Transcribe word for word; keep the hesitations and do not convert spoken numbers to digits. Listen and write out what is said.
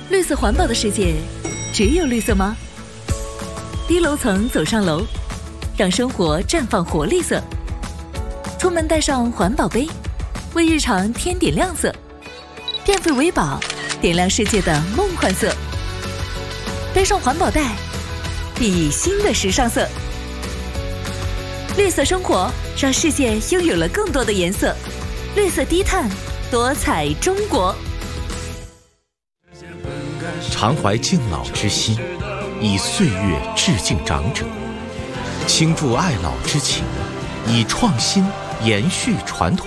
绿色环保的世界，只有绿色吗？低楼层走上楼，让生活绽放活力色。出门带上环保杯，为日常添点亮色。变废为宝，点亮世界的梦幻色。背上环保袋，熠熠新的时尚色。绿色生活，让世界拥有了更多的颜色。绿色低碳，多彩中国。 常怀敬老之心，以岁月致敬长者；倾注爱老之情，以创新延续传统。